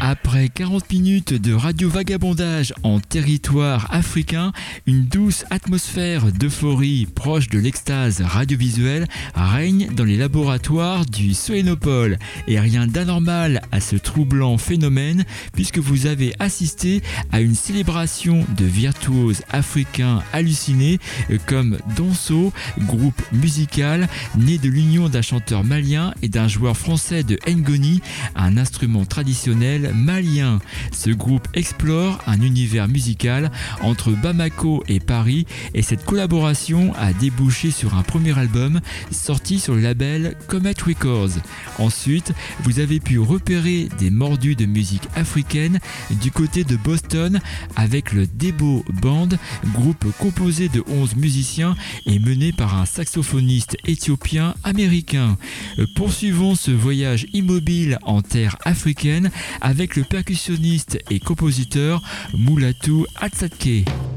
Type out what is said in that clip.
Après 40 minutes de radio-vagabondage en territoire africain, une douce atmosphère d'euphorie proche de l'extase radiovisuelle règne dans les laboratoires du Sohénopole. Et rien d'anormal à ce troublant phénomène puisque vous avez assisté à une célébration de virtuoses africains hallucinés comme Donso, groupe musical né de l'union d'un chanteur malien et d'un joueur français de ngoni, un instrument traditionnel malien. Ce groupe explore un univers musical entre Bamako et Paris et cette collaboration a débouché sur un premier album sorti sur le label Comet Records. Ensuite, vous avez pu repérer des mordus de musique africaine du côté de Boston avec le Debo Band, groupe composé de 11 musiciens et mené par un saxophoniste éthiopien américain. Poursuivons ce voyage immobile en terre africaine avec le percussionniste et compositeur Mulatu Atsatke.